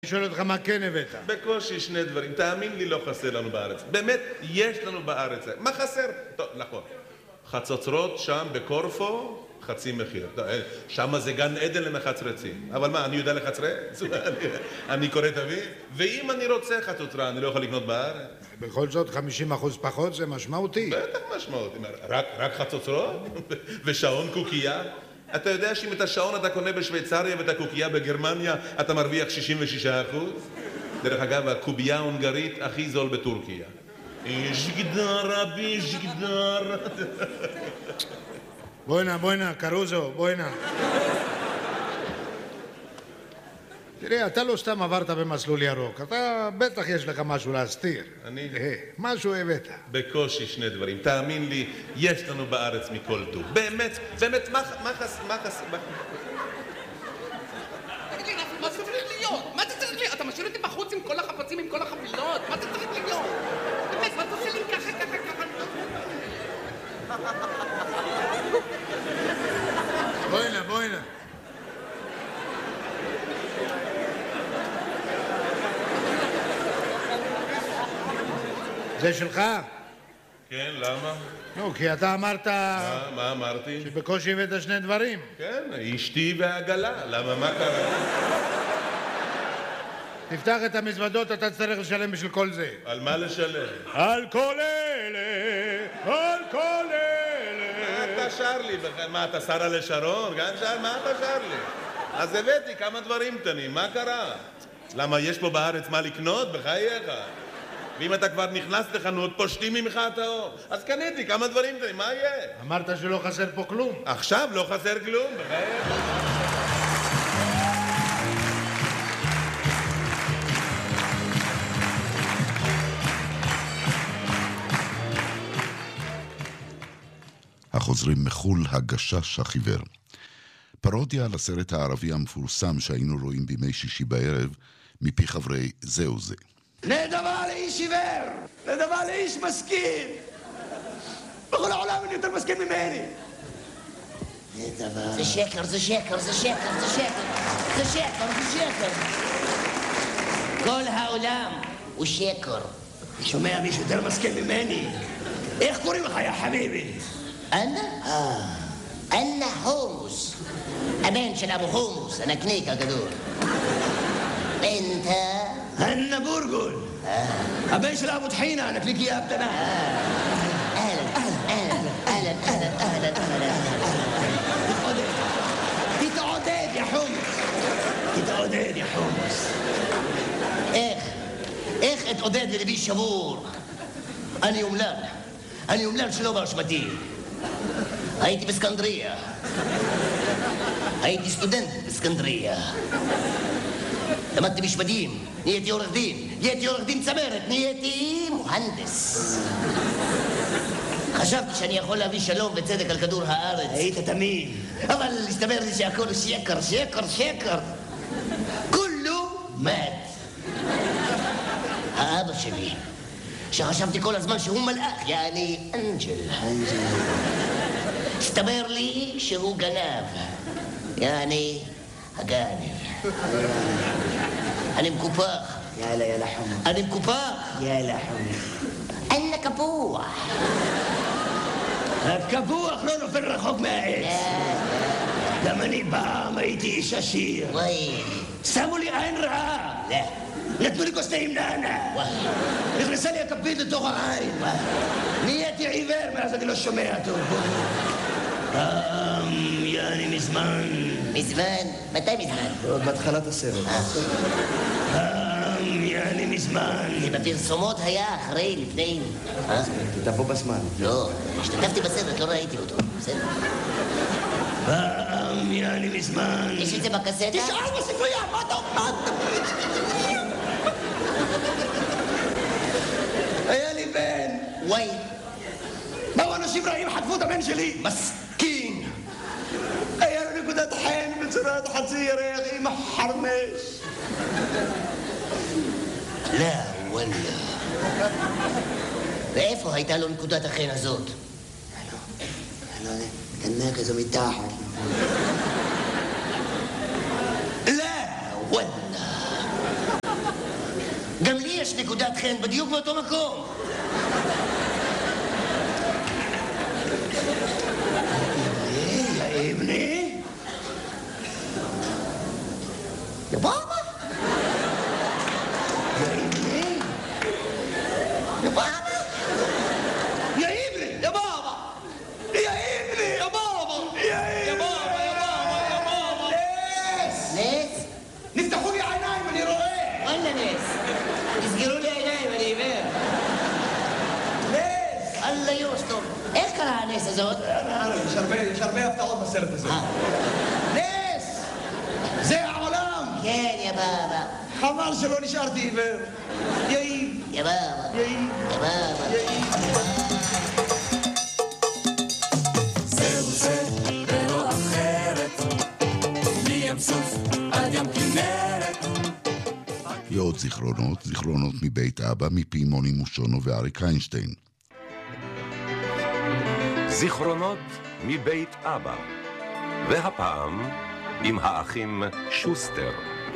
אני שואל אותך מה כן הבאת. בקושי שני דברים, תאמין לי, לא חסר לנו בארץ. באמת, יש לנו בארץ. מה חסר? טוב, נכון. חצוצרות שם בקורפו, חצי מחיר. שם זה גן עדן למחצרצים. אבל מה, אני יודע לחצרץ? אני קורא תביא? ואם אני רוצה חצוצרה, אני לא יכול לקנות בארץ? בכל זאת 50% פחות זה משמעותי. בטח משמעותי. רק חצוצרות? ושעון קוקייה? אתה יודע שאם את השעון אתה קונה בשוויצריה ואת הקוקייה בגרמניה, אתה מרוויח 66%? דרך אגב, הקובייה ההונגרית הכי זול בטורקיה. ז'גדר, רבי, ז'גדר. בואי, קרוזו, בואי. תראה, אתה לא סתם עברת במסלול ירוק. אתה בטח יש לך משהו להסתיר. אני? משהו הבאת. בקושי שני דברים. תאמין לי, יש לנו בארץ מכל טוב. באמת, מה חס... תגיד לי, מה זה צריך להיות? מה זה צריך להיות? אתה משאיר אותי בחוץ עם כל החפצים, עם כל החבילות? מה זה צריך להיות? באמת, מה אתה עושה לי ככה? בואי. זה שלך? כן, למה? נו, כי אתה אמרת... מה אמרתי? שבקושי הבאת שני דברים. כן, אשתי והעגלה. למה, מה קרה? תפתח את המזוודות, אתה תצטרך לשלם בשביל כל זה. על מה לשלם? על כל אלה. מה אתה שר לי? מה, אתה שרה לשרון? גם שר? מה אתה שר לי? אז הבאתי כמה דברים קטנים, מה קרה? למה, יש פה בארץ מה לקנות? בחייך. ואם אתה כבר נכנס לחנות, פושטים ממך את האור. אז קניתי כמה דברים קטנים, מה יהיה? אמרת שלא חסר פה כלום. עכשיו לא חסר כלום, בחייך. החוזרים מחול, הגשש החיוור. פרודיה על הסרט הערבי המפורסם שהיינו רואים בימי שישי בערב מפי חברי זהו זה. נדבה לאיש עיוור, נדבה לאיש משכיל. בכל העולם אני יותר משכיל ממני. זה שקר. כל העולם הוא שקר. אני שומע מישהו יותר משכיל ממני. איך קוראים לך, יא חביבי? אנה חומוס. הבן של אבו חומוס, הנקניק הגדול. ואתה? אנה בורגול. הבן של אבו טחינה, הנקניקייה הקטנה. אהלן. תתעודד, יא חומוס. תתעודד, יא חומוס. איך אתעודד ולבי שבור? אני אומלל שלא באשמתי. הייתי בסקנדריה. הייתי סטודנט בסקנדריה. למדתי משפטים, נהייתי עורך דין צמרת, נהייתי מוהנדס. חשבתי שאני יכול להביא שלום וצדק על כדור הארץ. היית תמים. אבל הסתבר לי שהכל שקר. כולו מת. האבא שלי, שחשבתי כל הזמן שהוא מלאך, יעני אנג'ל. הסתבר לי שהוא גנב, יעני הגנב. אני מקופח. יאללה חומוס. אני מקופח. יאללה חומוס. אין קפוח. הקפוח לא נופל רחוק מהעץ. גם אני פעם הייתי איש עשיר. וואי. שמו לי עין רעה. נתנו לי כוס נענע. נכנסה לי הכפית לתוך העין. נהייתי עיוור מאז אני לא שומע טוב. יעני מזמן. מתי מזמן? עוד בהתחלת הסרט. יעני מזמן. זה בפרסומות היה אחרי, לפני. תבוא בזמן. לא, השתתפתי בסרט, לא ראיתי אותו. בסדר. יעני מזמן. יש את זה בקסטה? תשאל בספרייה, מה אתה אומר? היה לי בן. וואי. באו אנשים רעים, חטפו את הבן שלי. מסכין. היה לו נקודת חן בצורת חצי ירח עם החרמש. לא, וואלה. ואיפה הייתה לו נקודת החן הזאת? לא יודע, קנה כזו מתחת. لا ولا גם לי יש נקודת חן בדיוק באותו מקום. יא אבני? יא בابا? יא אבני? יא בابا? יא אבני? יא בابا? יא אבני? יא בابا? יא בابا? יא בابا? נס! נס? נפתחו לי העיניים, אני רואה! וואלה נס. תסגרו לי העיניים, אני עיוור. נס! אללה יוסטור. איך קרה הנס הזאת? יש הרבה הפתעות בסרט הזה. נס! זה העולם! כן, יא בابا. חבל שלא נשארתי עיוור. יאיב. יא בابا. יאיב. יא בابا. יאיב. זהו זה ולא אחרת, מים סוף עד ים כנרת. עוד זיכרונות מבית אבא, מפי מוני מושונו ואריק איינשטיין. זיכרונות מבית אבא, והפעם עם האחים שוסטר.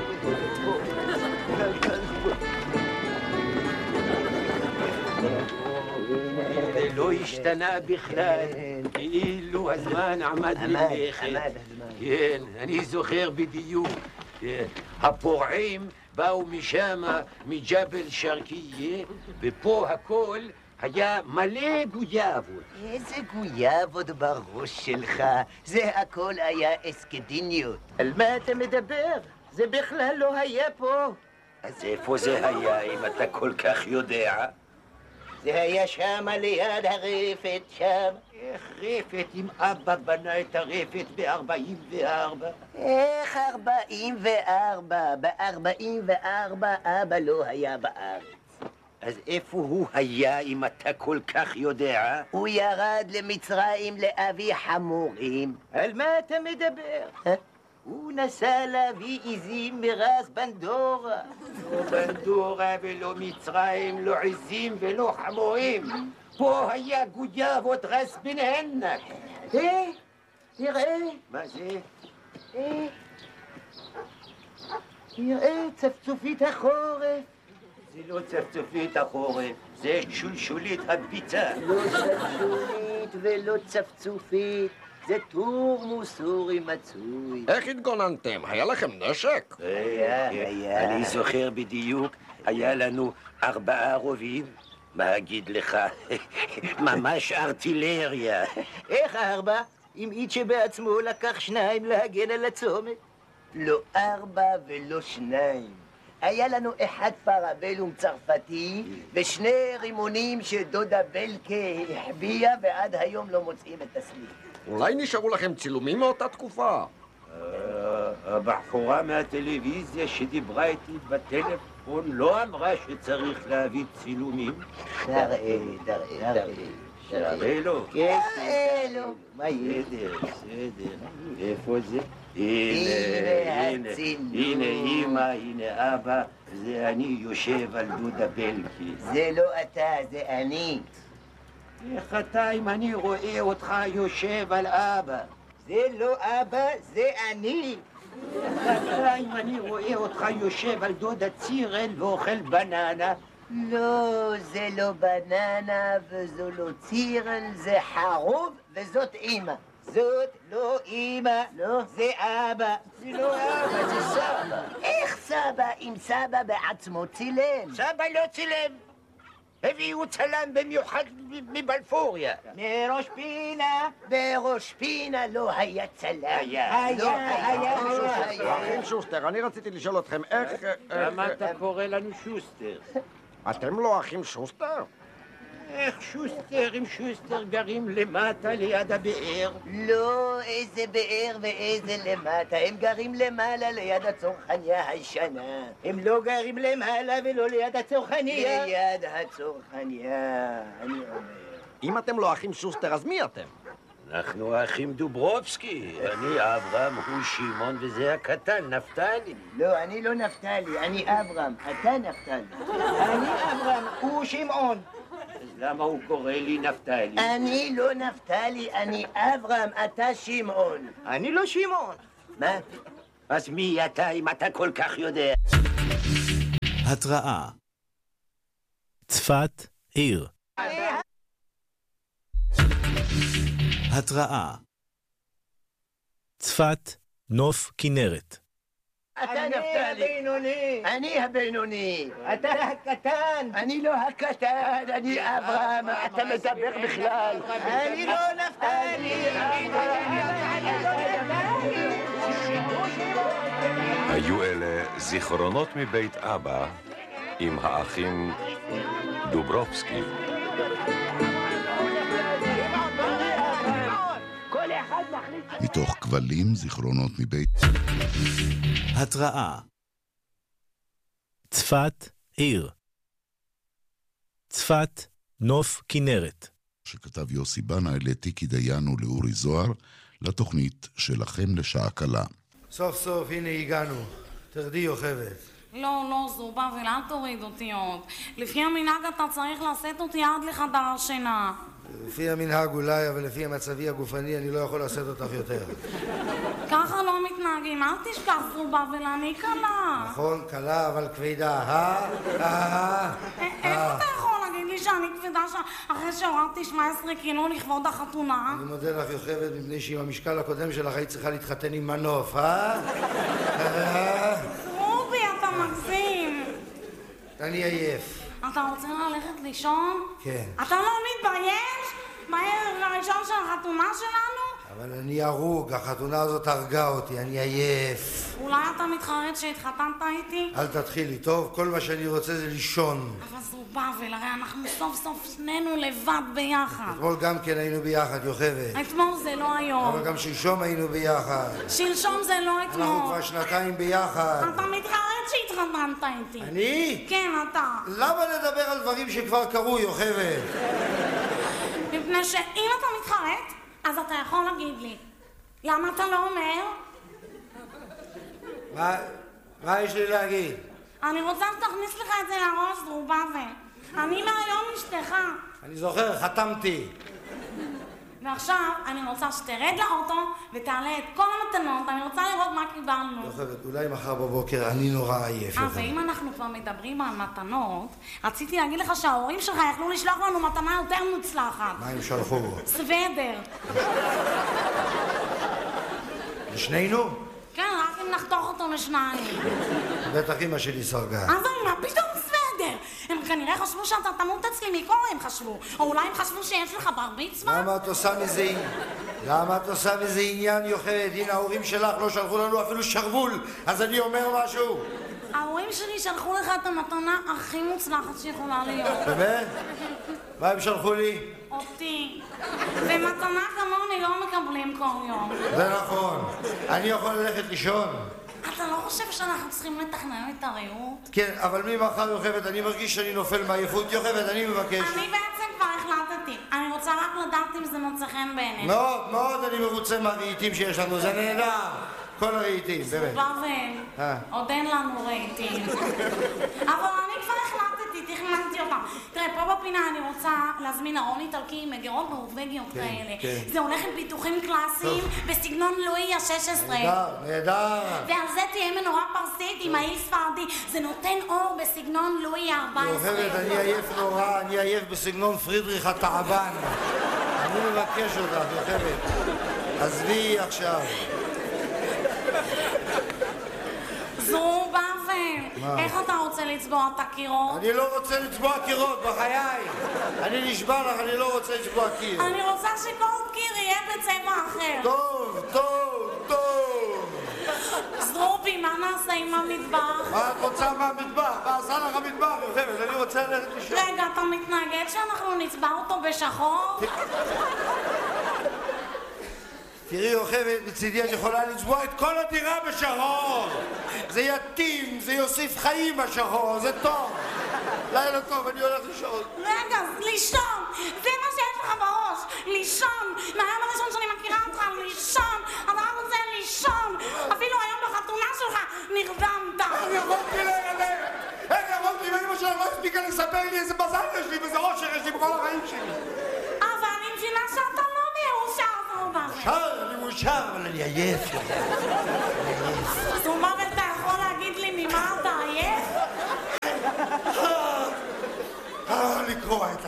זה לא השתנה בכלל, כאילו הזמן עמד מלכת. כן, אני זוכר בדיוק. הפורעים באו משם, מג'בל שרקייה, ופה הכל היה מלא גויאבות. איזה גויאבות בראש שלך. זה הכל היה אסקדיניות. על מה אתה מדבר? זה בכלל לא היה פה. אז איפה זה היה, אם אתה כל כך יודע? זה היה שם ליד הרפת, שם. איך רפת אם אבא בנה את הרפת ב-44? איך 44? ב-44 אבא לא היה בארץ. אז איפה הוא היה אם אתה כל כך יודע? הוא ירד למצרים לאבי חמורים. על מה אתה מדבר? הוא נסע להביא עזים מרס בנדורה. לא בנדורה ולא מצרים, לא עזים ולא חמורים. פה היה גויאבות רס בן הנק. תראה. מה זה? תראה, צפצופית החורף. זה לא צפצופית החורף, זה שולשולית הביצה. לא צפצופית ולא צפצופית. זה תורמוס סורי מצוי. איך התגוננתם? היה לכם נשק? היה. אני זוכר בדיוק, היה לנו 4 רובים. מה אגיד לך? ממש ארטילריה. איך 4? אם איצ'ה בעצמו לקח 2 להגן על הצומת? לא 4 ולא 2. היה לנו 1 פרבלום צרפתי ו2 רימונים שדודה בלקה החביאה ועד היום לא מוצאים את הסליק. אולי נשארו לכם צילומים מאותה תקופה? הבחורה מהטלוויזיה שדיברה איתי בטלפון לא אמרה שצריך להביא צילומים. תראה לו. כן, תראה לו. מה יהיה? בסדר. איפה זה? הנה אמא, הנה אבא, זה אני יושב על דודה בלקי. זה לא אתה, זה אני. איך אתה אם אני רואה אותך יושב על אבא? זה לא אבא, זה אני. איך אתה אם אני רואה אותך יושב על דודה צירל ואוכל בננה? לא, זה לא בננה וזו לא צירל, זה חרוב וזאת אמא. זאת לא אמא, לא, זה אבא. זה לא אבא, זה סבא. איך סבא אם סבא בעצמו צילם? סבא לא צילם. הביאו צלם במיוחד מבלפוריה. מראש פינה. בראש פינה לא היה צלם. היה. אחים שוסטר, אני רציתי לשאול אתכם איך... למה אתה קורא לנו שוסטר? אתם לא אחים שוסטר? איך שוסטר עם שוסטר גרים למטה ליד הבאר? לא, איזה באר ואיזה למטה. הם גרים למעלה ליד הצרכניה הישנה. הם לא גרים למעלה ולא ליד הצרכניה. ליד הצרכניה, אני אומר. אם אתם לא אחים שוסטר, אז מי אתם? אנחנו האחים דוברובסקי. אני אברהם, הוא שמעון וזה הקטן, נפתלי. לא, אני לא נפתלי, אני אברהם. אתה נפתלי. אני אברהם, הוא שמעון. אז למה הוא קורא לי נפתלי? אני לא נפתלי, אני אברהם, אתה שמעון. אני לא שמעון. מה? אז מי אתה אם אתה כל כך יודע? התראה צפת עיר. התראה. צפת נוף כנרת. אתה הבינוני. אני הבינוני. אתה הקטן. אני לא הקטן, אני אברהם. אתה מדבר בכלל. אני לא נפתלי. היו אלה זיכרונות מבית אבא עם האחים דוברובסקי. מתוך כבלים, זיכרונות מבית... התראה. צפת עיר. צפת נוף כנרת. שכתב יוסי בנה לתיקי דיין ולאורי זוהר, לתוכנית שלכם לשעה קלה. סוף סוף, הנה הגענו. תרדי יוכבת. לא, זובה, ולאן תוריד אותי עוד? לפי המנהג אתה צריך לשאת אותי עד לחדר השינה. לפי המנהג אולי, אבל לפי המצבי הגופני אני לא יכול לשאת אותך יותר. ככה לא מתנהגים, אל תשכח זובה, ולאני קלה. נכון, קלה, אבל כבדה. איך אתה יכול להגיד לי שאני כבדה אחרי שהורדתי 17 קילו לכבוד החתונה? אני מודה לך יוכבת, מפני שעם המשקל הקודם שלך היית צריכה להתחתן עם מנוף, רובי, אתה מגזים. אני עייף. אתה רוצה ללכת לישון? כן. אתה לא מתבייש? בערב הראשון של החתונה שלנו? אבל אני הרוג, החתונה הזאת הרגה אותי, אני עייף. אולי אתה מתחרט שהתחתנת איתי? אל תתחילי, טוב? כל מה שאני רוצה זה לישון. אבל זו בבל, הרי אנחנו סוף סוף שנינו לבד ביחד. אתמול גם כן היינו ביחד, יוכבת. אתמול זה לא היום. אבל גם שלשום היינו ביחד. שלשום זה לא אתמול. אנחנו כבר שנתיים ביחד. אתה מתחרט שהתחתנת איתי. אני? כן, אתה. למה לדבר על דברים שכבר קרו, יוכבת? מפני שאם אתה מתחרט, אז אתה יכול להגיד לי. למה אתה לא אומר? מה יש לי להגיד? אני רוצה שתכניס לך את זה לראש, דרובבה. אני מהיום אשתך. אני זוכר, חתמתי. ועכשיו אני רוצה שתרד לאוטו ותעלה את כל המתנות. אני רוצה לראות מה קיבלנו. יוכבת, אולי מחר בבוקר אני נורא עייף. ואם אנחנו כבר מדברים על מתנות, רציתי להגיד לך שההורים שלך יכלו לשלוח לנו מתנה יותר מוצלחת. מה הם שלחו? סוודר. לשנינו? כן, רק אם נחתוך אותו לשניים. בטח אמא שלי סרגה. אבל מה פתאום סוודר? הם כנראה חשבו שאתה תמות אצלי מקור, הם חשבו. או אולי הם חשבו שיש לך בר מצווה? למה את עושה מזה עניין, יוכבת? הנה, ההורים שלך לא שלחו לנו אפילו שרוול, אז אני אומר משהו. ההורים שלי שלחו לך את המתנה הכי מוצלחת שיכולה להיות. באמת? מה הם שלחו לי? אותי. ומתנה כמוני לא מקבלים כל יום. זה נכון. אני יכול ללכת לישון. אתה לא חושב שאנחנו צריכים לתכנן את הריהוט? כן, אבל ממחר, יוכבת, אני מרגיש שאני נופל מעייפות. יוכבת, אני מבקש. אני בעצם כבר החלטתי. אני רוצה רק לדעת אם זה מוצא חן בעיניך. מאוד, מאוד אני מרוצה מהרהיטים שיש לנו. זה נהדר. כל הרהיטים, באמת. בבל, עוד אין לנו רהיטים. אבל אני כבר החלטתי, תכננתי אותם. תראה, פה בפינה אני רוצה להזמין ארון איטלקי עם מגירות נורווגיות כאלה. זה הולך עם פיתוחים קלאסיים בסגנון לואי ה-16. נהדר. ועל זה תהיה מנורה פרסית עם העיל ספרדי. זה נותן אור בסגנון לואי ה-14. יוכבת, אני עייף נורא, אני עייף בסגנון פרידריך התעבן. אני מבקש אותך, יוכבת. עזבי עכשיו. זרובבל, איך אתה רוצה לצבוע את הקירות? אני לא רוצה לצבוע קירות, בחיי. אני נשבע לך, אני לא רוצה לצבוע קיר. אני רוצה שכל קיר יהיה בצבע אחר. טוב. זרובי, מה נעשה עם המטבח? מה את רוצה מהמטבח? מה עשה לך המטבח, יוכבת? אני רוצה ללכת לישון. רגע, אתה מתנגד שאנחנו נצבע אותו בשחור? תראי, יוכבת, מצידי אני יכולה לצבוע את כל הדירה בשחור. זה יתאים, זה יוסיף חיים בשחור, זה טוב. לילה טוב, אני הולך לישון. רגע, לישון! זה מה שיש לך בראש, לישון! מהיום הראשון שאני מכירה אותך, לישון! אתה רק רוצה לישון! אפילו היום בחתונה שלך נרדמת! איך יכולתי להירדם? איך יכולתי? ואמא שלך לא הספיקה לספר לי איזה מזל יש לי ואיזה אושר יש לי בכל החיים שלי. אבל אני מבינה שאתה לא מאושר, זרובבל. אני מאושר, אבל אני עייף. זרובבל, אתה יכול להגיד לי ממה אתה עייף?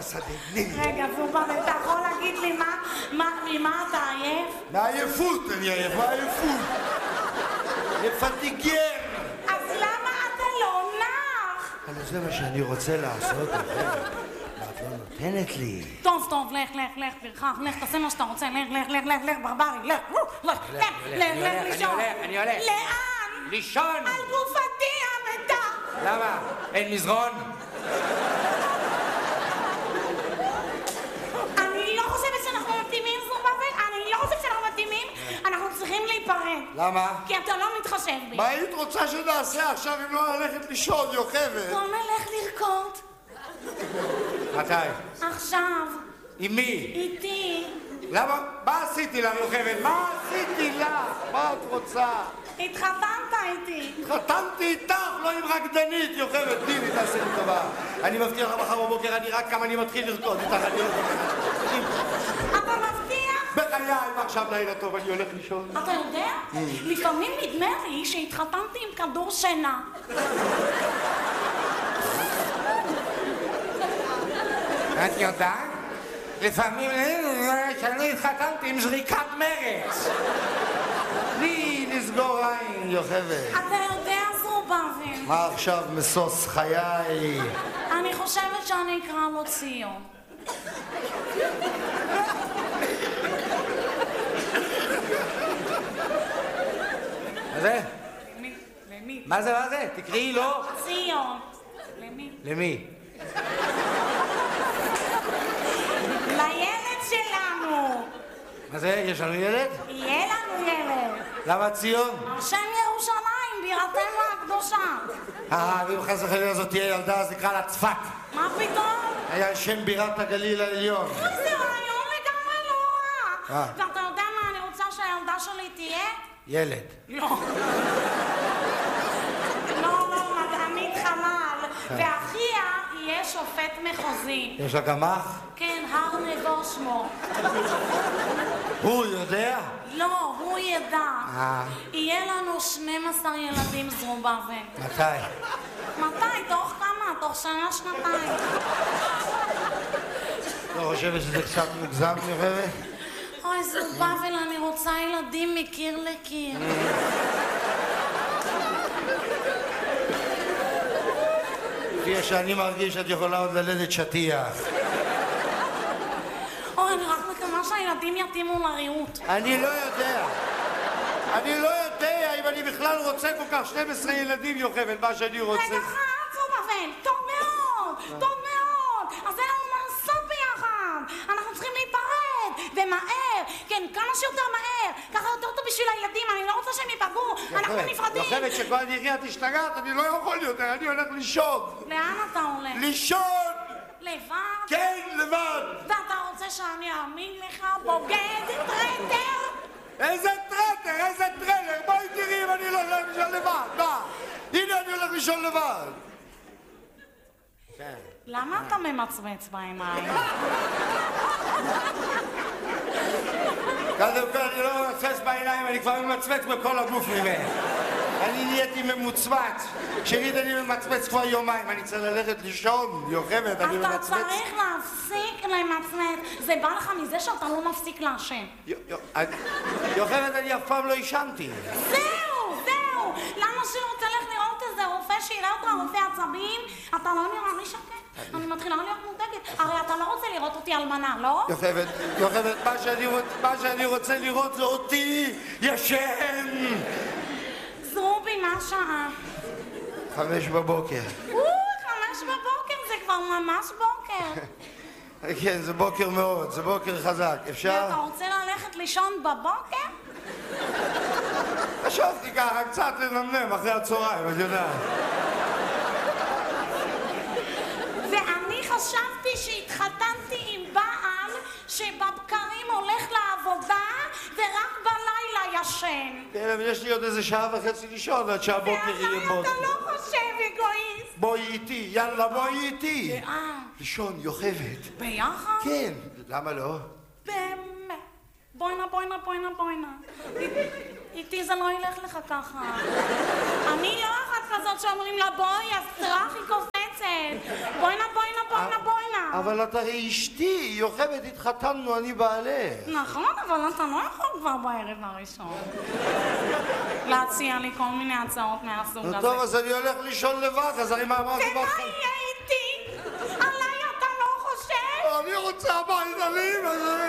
השדה, תני לי. רגע, זובב, אתה יכול להגיד לי ממה אתה עייף? מעייפות אני עייף, מעייפות. לפתיגר. אז למה אתה לא נח? אבל זה מה שאני רוצה לעשות, ואת לא נותנת לי. טוב, לך, פרחח, לך, תעשה מה שאתה רוצה, לך, ברברי, לך לישון. אני הולך. לאן? לישון. על גופתי המתה. למה? אין מזרון? אני לא חושבת שאנחנו מתאימים, זובבל, אני לא חושבת שאנחנו מתאימים, אנחנו צריכים להיפרד. למה? כי אתה לא מתחשב בי. מה היית רוצה שנעשה עכשיו אם לא ללכת לישון, יוכבת? בוא נלך לרקוד. מתי? עכשיו. עם מי? איתי. למה? מה עשיתי לך, יוכבת? מה עשיתי לך? מה את רוצה? התחתנת איתי. התחתנתי איתך, לא עם רקדנית, יוכבת. תני לי, תעשה לי טובה. אני מבטיח לך מחר בבוקר, אני רק כמה אני מתחיל לרקוד איתך, אני לא אתה מבטיח? בחיי, ועכשיו לילה טוב, אני הולך לישון. אתה יודע? לפעמים נדמה לי שהתחתנתי עם כדור שינה. את יודעת? לפעמים שאני התחתנתי עם זריקת מרץ. תני לסגור עין, יוכבת. אתה יודע, זובבל. מה עכשיו משוש חיי? אני חושבת שאני אקרא לו ציון. מה זה? למי? מה זה? תקראי לו. ציון. למי? למי? לילד שלנו. מה זה? יש לנו ילד? יהיה לנו ילד. למה ציון? שם ירושלים, בירתנו הקדושה. ואם חס וחלילה זאת תהיה ילדה, אז נקרא לה צפת. מה פתאום? היה שם בירת הגליל העליון. זה רעיון לגמרי לא רע. ואתה יודע מה אני רוצה שהילדה שלי תהיה? ילד. לא. לא, מדענית חמ"ל. ואחיה יהיה שופט מחוזי. יש לה גם אח? כן, הר נבו שמו. הוא יודע? לא, הוא ידע. יהיה לנו 12 ילדים זרובבל. מתי? מתי? תוך כמה? תוך שנה, שנתיים. לא חושבת שזה קצת מוגזם, יוכבת? אוי, זרובבל, אני רוצה ילדים מקיר לקיר. לפי שאני מרגיש שאת יכולה עוד ללדת שטיח. אוי, אני רק מקווה שהילדים יתאימו לריהוט. אני לא יודע אם אני בכלל רוצה כל כך 12 ילדים, יוכבת, מה שאני רוצה. רגע, זרובבל, טוב מאוד. אז אין לנו מה לעשות ביחד. אנחנו צריכים להיפרד, ומהר. כן, כמה שיותר מהר. ככה יותר טוב בשביל הילדים, אני לא רוצה שהם ייפגעו. אנחנו נפרדים. יוכבת, שכל נראה את השתגעת, אני לא יכול יותר, אני הולך לישון. לאן אתה הולך? לישון! לבד? כן, לבד. ואתה רוצה שאני אאמין לך, בוגד, טרטר? איזה טרטר, בואי תראי אם אני לא הולך לישון לבד, הנה אני הולך לישון לבד. למה אתה ממצמץ בעיניים? קודם כל אני לא ממצמץ בעיניים, אני כבר ממצמץ בכל הגוף ממך. אני נהייתי ממוצמץ. שנית אני ממצמץ כבר יומיים, אני צריך ללכת לישון, יוכבת, אני ממצמץ. אתה צריך להפסיק למצמץ. זה בא לך מזה שאתה לא מפסיק לעשן. יוכבת, אני אף פעם לא ישנתי. זהו. למה שלא תלך לראות איזה רופא שיראה אותך, רופא עצבים? אתה לא נראה לי שקט. אני מתחילה להיות מודאגת. הרי אתה לא רוצה לראות אותי אלמנה, לא? יוכבת, מה שאני רוצה לראות זה אותי ישן. זרובי, מה השעה? 5 בבוקר. 5 בבוקר, זה כבר ממש בוקר. כן, זה בוקר מאוד, זה בוקר חזק. אפשר? אתה רוצה ללכת לישון בבוקר? חשבתי ככה, קצת לנמנם אחרי הצהריים, את יודעת. ואני חשבתי שהתחתנתי עם בעל שבבקרים הולך לעבודה ורק בלילה ישן. כן, אבל יש לי עוד איזה שעה וחצי לישון עד שהבוקר יהיה בוקר. ואתה לא חושב, אגואיסט. בואי איתי, יאללה, בואי איתי. לישון, יוכבת. ביחד? כן. למה לא? באמת. בואי נא. איתי זה לא ילך לך ככה. אני לא אחת כזאת שאומרים לה בואי, אז טראח היא קופצת. בואי נא. אבל את הרי אשתי, יוכבד, התחתנו, אני בעלך. נכון, אבל אתה לא יכול כבר בערב הראשון להציע לי כל מיני הצעות מהסוג הזה. טוב, אז אני הולך לישון לבד, אז הרי מה אמרתי ומה יהיה איתי? עליי אתה לא חושב? אני רוצה הביתה לי,